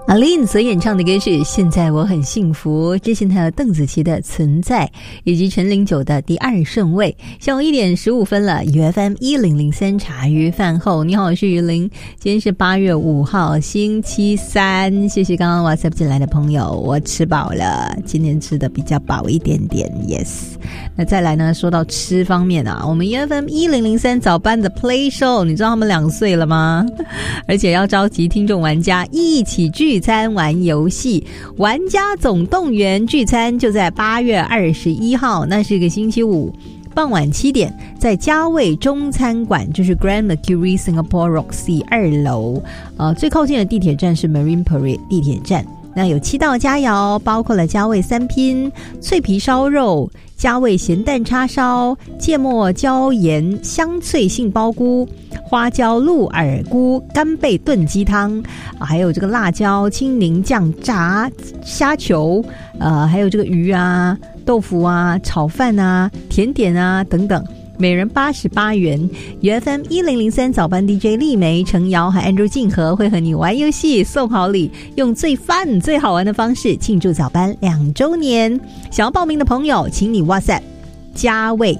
阿令所演唱的歌是《现在我很幸福》，之前还有邓紫棋的《存在》，以及陈零九的《第二顺位》。下午1点15分了，UFM 1003茶余饭后，你好，我是于林。今天是8月5号，星期三。谢谢刚刚 WhatsApp 进来的朋友，我吃饱了，今天吃的比较饱一点点 ，yes。那再来呢，说到吃方面啊，我们 UFM 1003早班的 Play Show， 你知道他们2岁了吗？而且要召集听众玩家一起聚餐玩游戏，玩家总动员聚餐就在8月21号，那是个星期五，傍晚7点，在嘉味中餐馆，就是 Grand Mercury Singapore Roxy 2楼，最靠近的地铁站是 Marine Parade 地铁站。那有7道佳肴，包括了嘉味3拼、脆皮烧肉、嘉味咸蛋叉烧、芥末椒盐香脆杏鲍菇、花椒鹿耳菇干贝炖鸡汤，还有这个辣椒青柠酱炸虾球，还有这个鱼啊、豆腐啊、炒饭啊、甜点啊等等。每人88元。UFM 1003早班 DJ 丽梅、程瑶和 Andrew 静和会和你玩游戏送好礼，用最 fun 最好玩的方式庆祝早班2周年。想要报名的朋友请你 WhatsApp 嘉味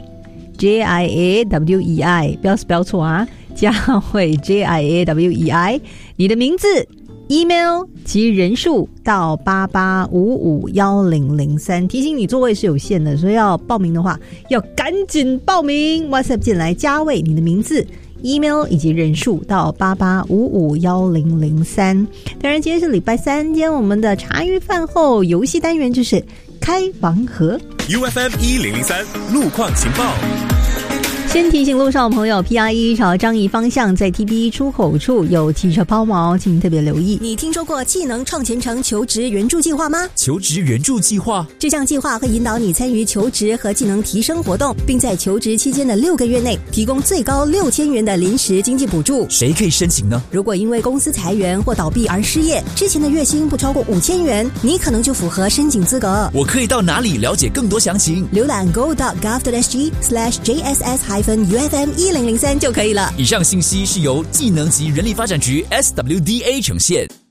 JIAWEI， 不要 spell 错啊，嘉味 JIAWEI， 你的名字email 及人数到88551003，提醒你座位是有限的，所以要报名的话要赶紧报名。 WhatsApp 进来嘉味你的名字 email 以及人数到88551003。当然今天是礼拜三，今天我们的茶余饭后游戏单元就是开盲盒。 UFM 1003路况情报。 先提醒路上的朋友 PR1 朝樟宜方向在 TP 出口处有汽车抛锚，请特别留意。 你听说过技能创前程求职援助计划吗？ 求职援助计划， 这项计划会引导你参与求职和技能提升活动，并在求职期间的6个月内提供最高6000元的临时经济补助。 谁可以申请呢？ 如果因为公司裁员或倒闭而失业，之前的月薪不超过5000元，你可能就符合申请资格。 我可以到哪里了解更多详情？ 浏览 go.gov.sg/JSS-UFM 1003就可以了。 以上信息是由技能及人力发展局 SWDA 呈现。